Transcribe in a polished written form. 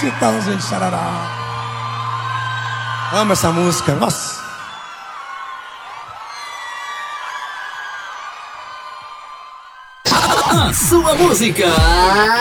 Chitãozinho Xarará. Amo essa música, nossa. A sua música